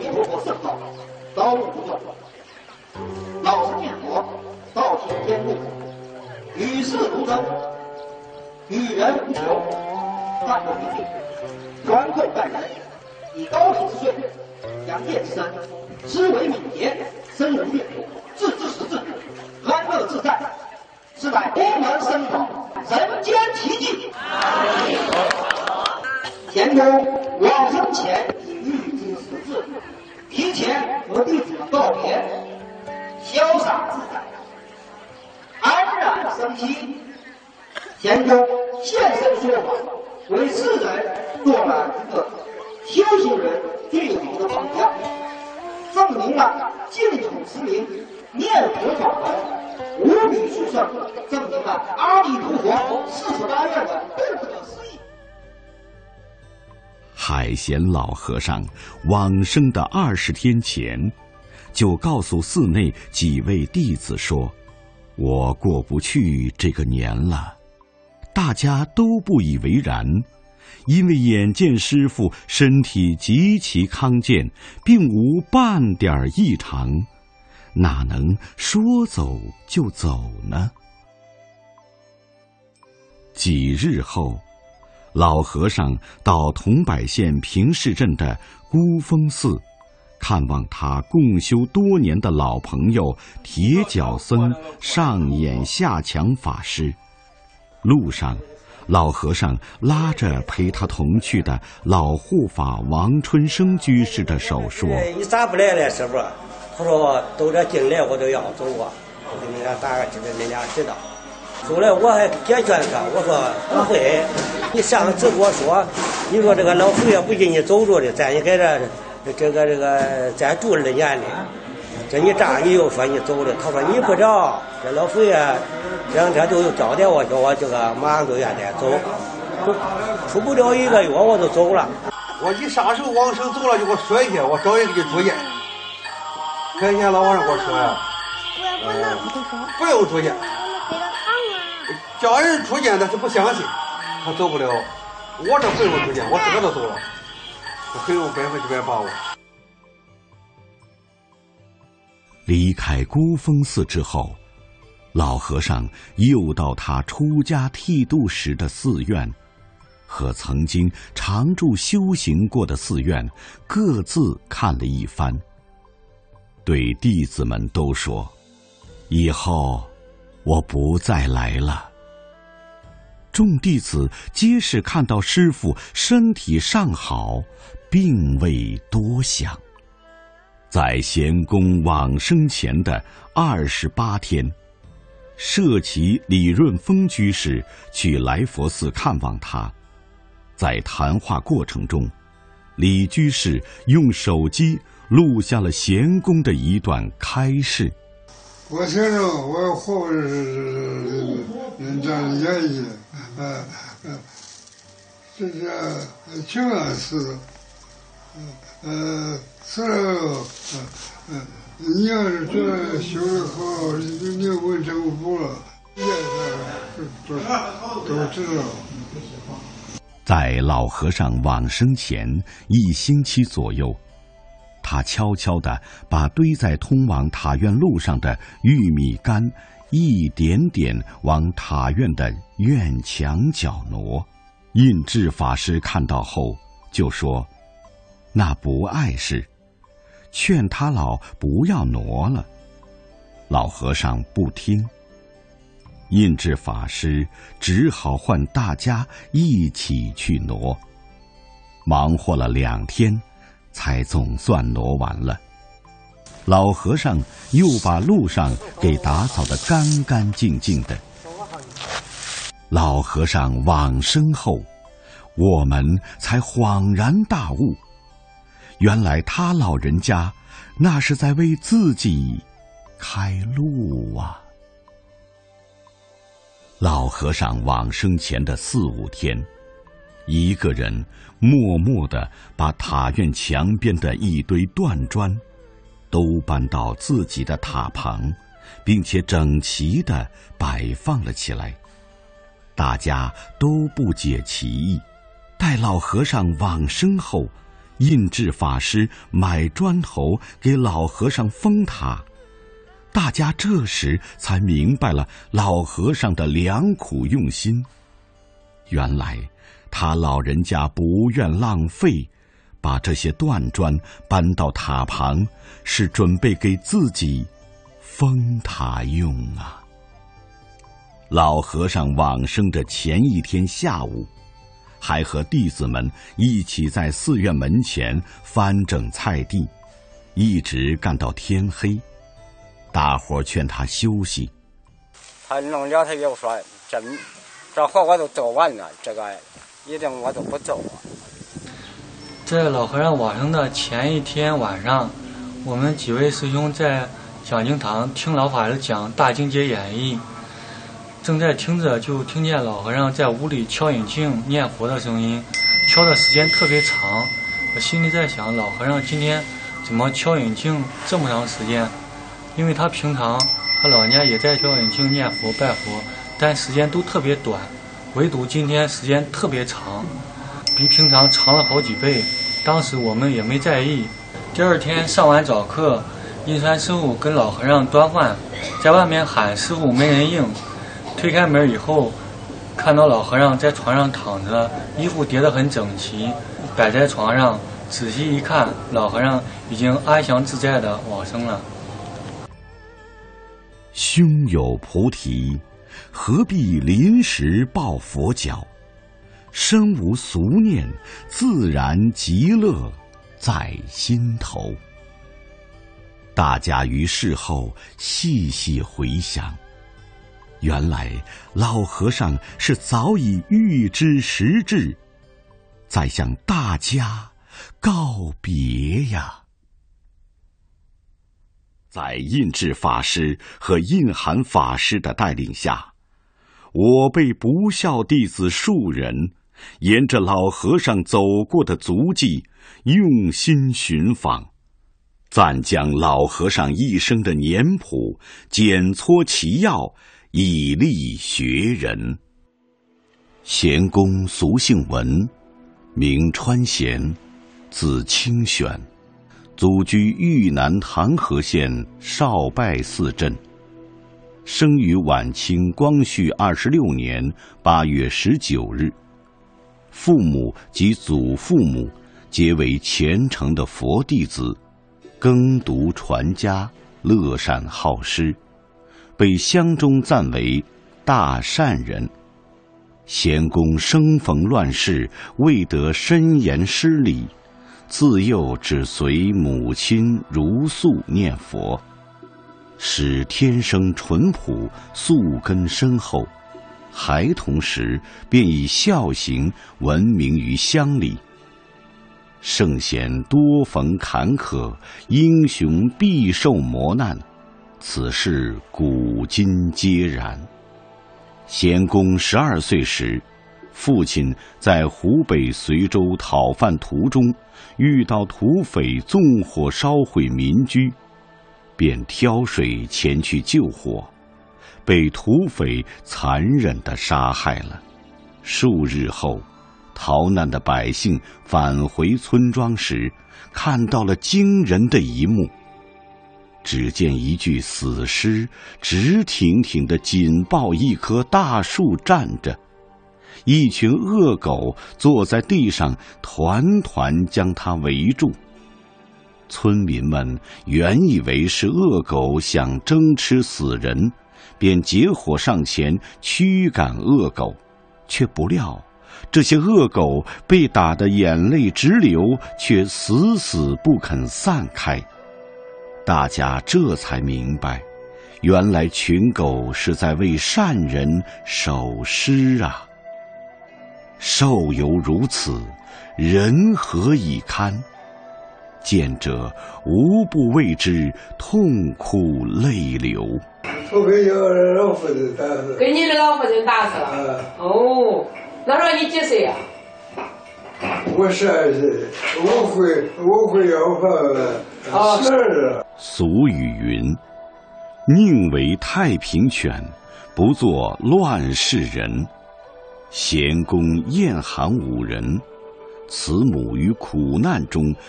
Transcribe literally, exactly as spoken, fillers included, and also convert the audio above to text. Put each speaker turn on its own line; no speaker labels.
弥陀佛圣号，刀不断。老实念佛，道体天路，与世无争，与人无求，犯不一定，专会待人，以高体之顺，养业之身，思维敏捷，身如面目，自知识智，安乐自在，是乃功能深广，人间奇迹。田公往生前已预知时至，提前和弟子们告别，潇洒自在，安然生息。田公现身说法，为世人做了一个修行人最有名的榜样，证明了净土之名，念佛法门无比殊胜，证明了阿弥陀佛四十八愿的不可思议。
海贤老和尚往生的二十天前，就告诉寺内几位弟子说：“我过不去这个年了。”大家都不以为然，因为眼见师父身体极其康健，并无半点异常，哪能说走就走呢？几日后，老和尚到桐柏县平市镇的孤峰寺，看望他共修多年的老朋友铁脚僧上演下强法师。路上，老和尚拉着陪他同去的老护法王春生居士的手说：“
你咋不来了，师傅？”他说：“都这进来我都要走啊，我给你俩打个知道，你俩知道。”后来我还解劝他，我说：“不会，你上次跟我说，你说这个老佛爷不给你走着的，咱也在这这个这个再住二年的。这你这你又说你走了。”他说：“你不着，这老佛爷这两天就又交代我，叫我这个马上就愿得走，出不了一个月我就走了。
我你啥时候往生走了就给我说一下，我找人给你住院。前天老和尚跟我说呀，呃，不用住院。叫人出院他是不相信，他走不了。我这不用出院，我自个都走了，我很有百分之百把握。
离开孤峰寺之后，老和尚又到他出家剃度时的寺院，和曾经常住修行过的寺院各自看了一番，对弟子们都说：“以后我不再来了。”众弟子皆是看到师父身体尚好，并未多想。在贤公往生前的二十八天，舍其李润峰居士去来佛寺看望他。在谈话过程中，李居士用手机录下了贤公的一段开示。
我先生，我活是人家的原因，呃呃，这是清安寺，呃，此后，呃，你要是觉得修得好，你你问政府了，都都知道。
在老和尚往生前一星期左右，他悄悄地把堆在通往塔院路上的玉米杆一点点往塔院的院墙角挪。印智法师看到后就说：“那不碍事，劝他老不要挪了。”老和尚不听，印智法师只好唤大家一起去挪。忙活了两天，才总算挪完了。老和尚又把路上给打扫得干干净净的。老和尚往生后，我们才恍然大悟，原来他老人家那是在为自己开路啊。老和尚往生前的四五天，一个人默默地把塔院墙边的一堆断砖都搬到自己的塔旁，并且整齐地摆放了起来。大家都不解其意。待老和尚往生后， 印制法师买砖头给老和尚封塔，大家这时才明白了老和尚的良苦用心。原来他老人家不愿浪费，把这些断砖搬到塔旁，是准备给自己封塔用啊。老和尚往生的前一天下午，还和弟子们一起在寺院门前翻整菜地，一直干到天黑。大伙劝他休息，
他弄了，他又说：“这这活我都做完了，这个一定我都不做了。”
在老和尚往生的前一天晚上，我们几位师兄在讲经堂听老法师讲《大经解演义》，正在听着，就听见老和尚在屋里敲引磬念佛的声音，敲的时间特别长。我心里在想，老和尚今天怎么敲引磬这么长时间？因为他平常他老人家也在敲引磬念佛拜佛，但时间都特别短，唯独今天时间特别长，比平常长了好几倍。当时我们也没在意。第二天上完早课，印川师傅跟老和尚端饭，在外面喊师傅没人应。推开门以后，看到老和尚在床上躺着，衣服叠得很整齐，摆在床上。仔细一看，老和尚已经安详自在地往生了。
胸有菩提，何必临时抱佛脚？身无俗念，自然极乐在心头。大家于事后细细回想，原来老和尚是早已预知时至，在向大家告别呀。在印制法师和印涵法师的带领下，我辈不孝弟子数人，沿着老和尚走过的足迹，用心寻访，暂将老和尚一生的年谱检撮其要，以利学人。贤公俗姓文，名川贤，字清玄，祖居豫南唐河县少拜寺镇，生于晚清光绪二十六年八月十九日。父母及祖父母皆为虔诚的佛弟子，耕读传家，乐善好施，被乡中赞为大善人。贤公生逢乱世，未得深研师理，自幼只随母亲如素念佛，使天生淳朴，素根深厚。孩童时便以孝行闻名于乡里。圣贤多逢坎坷，英雄必受磨难，此事古今皆然。贤公十二岁时，父亲在湖北随州讨饭途中遇到土匪纵火烧毁民居，便挑水前去救火，被土匪残忍地杀害了。数日后，逃难的百姓返回村庄时，看到了惊人的一幕。只见一具死尸直挺挺地紧抱一棵大树站着，一群恶狗坐在地上团团将它围住。村民们原以为是恶狗想争吃死人，便结伙上前驱赶恶狗，却不料这些恶狗被打得眼泪直流，却死死不肯散开。大家这才明白，原来群狗是在为善人守尸啊！兽犹如此，人何以堪？见者无不为之痛哭泪流。
我给我老夫人打死。
给你的老夫人打死了。
啊、
哦，那时候你几岁呀、
啊？我十二岁，我会我会要饭十二。
俗语云：“宁为太平犬，不做乱世人。”贤公燕韩五人， 慈母于苦难中